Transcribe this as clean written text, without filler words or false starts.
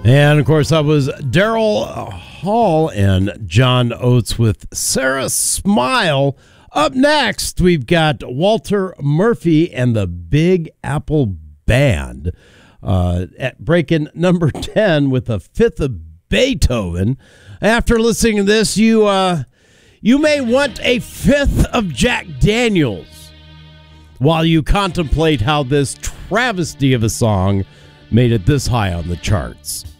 And, of course, that was Daryl Hall and John Oates with Sarah Smile. Up next, we've got Walter Murphy and the Big Apple Band at breaking number 10 with a fifth of Beethoven. After listening to this, you may want a fifth of Jack Daniels while you contemplate how this travesty of a song made it this high on the charts.